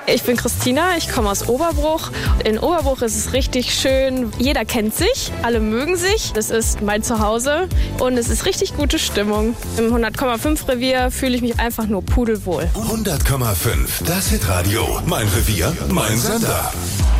Ich bin Christina, ich komme aus Oberbruch. In Oberbruch ist es richtig schön. Jeder kennt sich, alle mögen sich. Das ist mein Zuhause und es ist richtig gute Stimmung. Im 100,5 Revier fühle ich mich einfach nur pudelwohl. 100,5, das Hitradio. Mein Revier, mein Sender.